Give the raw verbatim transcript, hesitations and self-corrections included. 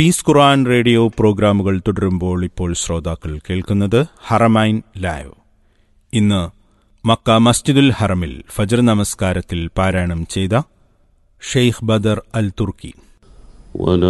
Piece ഖുർആൻ radio പ്രോഗ്രാമുകൾ തുടരുമ്പോൾ ഇപ്പോൾ ശ്രോതാക്കൾ കേൾക്കുന്നത് ഹറമൈൻ ലൈവ്. ഇന്ന് മക്ക മസ്ജിദുൽ ഹറമിൽ ഫജ്ർ നമസ്കാരത്തിൽ പാരായണം ചെയ്ത ഷെയ്ഖ് ബദർ അൽ തുർക്കി.